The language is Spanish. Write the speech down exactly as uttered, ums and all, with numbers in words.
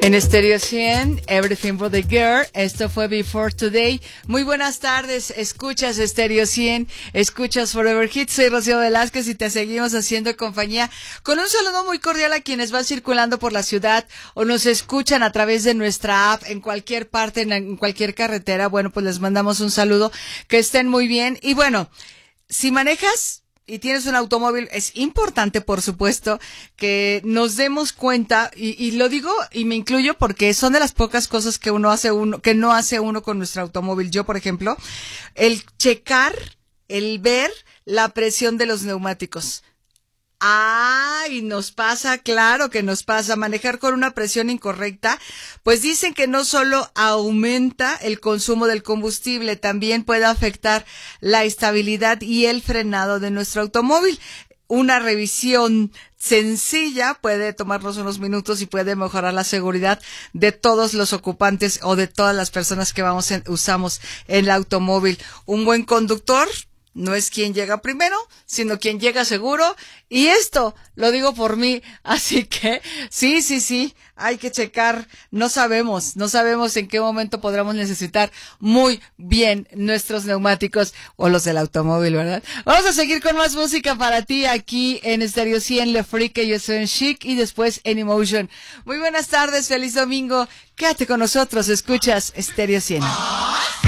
En Stereo cien, Everything for the Girl, esto fue Before Today. Muy buenas tardes, escuchas Stereo cien, escuchas Forever Hits, soy Rocío Velázquez y te seguimos haciendo compañía con un saludo muy cordial a quienes van circulando por la ciudad o nos escuchan a través de nuestra app en cualquier parte, en, en cualquier carretera. Bueno, pues les mandamos un saludo, que estén muy bien. Y bueno, si manejas y tienes un automóvil, es importante, por supuesto, que nos demos cuenta, y, y lo digo y me incluyo porque son de las pocas cosas que uno hace uno, que no hace uno con nuestro automóvil. Yo, por ejemplo, el checar, el ver la presión de los neumáticos. Ay, nos pasa, claro que nos pasa, manejar con una presión incorrecta, pues dicen que no solo aumenta el consumo del combustible, también puede afectar la estabilidad y el frenado de nuestro automóvil. Una revisión sencilla puede tomarnos unos minutos y puede mejorar la seguridad de todos los ocupantes o de todas las personas que vamos en, usamos el automóvil. Un buen conductor no es quien llega primero, sino quien llega seguro. Y esto lo digo por mí. Así que sí, sí, sí, hay que checar. No sabemos, no sabemos en qué momento podremos necesitar muy bien nuestros neumáticos o los del automóvil, ¿verdad? Vamos a seguir con más música para ti aquí en Stereo cien, Le Freak, yo soy en Chic y después en Emotion. Muy buenas tardes, feliz domingo. Quédate con nosotros, escuchas Stereo cien.